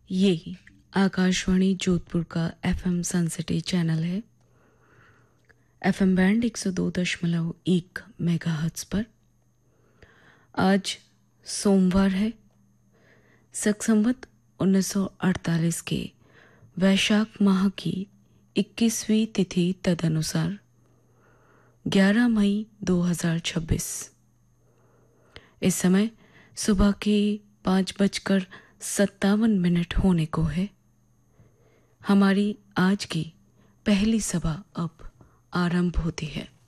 ये आकाशवाणी जोधपुर का FM Sun City channel है। एफएम बैंड 102.1 मेगाहर्ट्ज पर। आज सोमवार है। संवत 1948 के वैशाख माह की 21वीं तिथि तदनुसार 11 मई 2026। इस समय सुबह के 5:57 होने को है। हमारी आज की पहली सभा अब आरंभ होती है।